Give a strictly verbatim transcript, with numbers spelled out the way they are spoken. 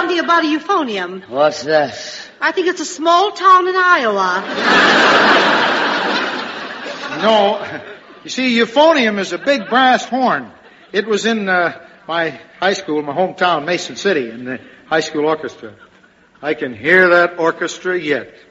something about a euphonium. What's this? I think it's a small town in Iowa. No. You see, euphonium is a big brass horn. It was in uh, my high school, my hometown, Mason City, in the high school orchestra. I can hear that orchestra yet.